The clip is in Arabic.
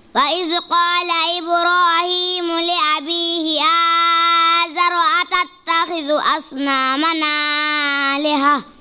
وإذ قال إبراهيم لأبيه آزر أتتخذ أصنامنا آلهة